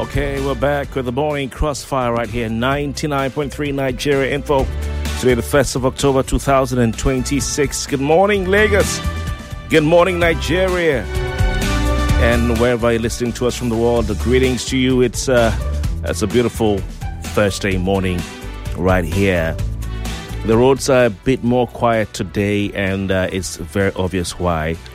Okay, we're back with the morning crossfire right here, 99.3 Nigeria Info. Today, the 1st of October 2026. Good morning, Lagos. Good morning, Nigeria. And wherever you're listening to us from the world, the greetings to you. It's a beautiful Thursday morning right here. The roads are a bit more quiet today, and it's very obvious why.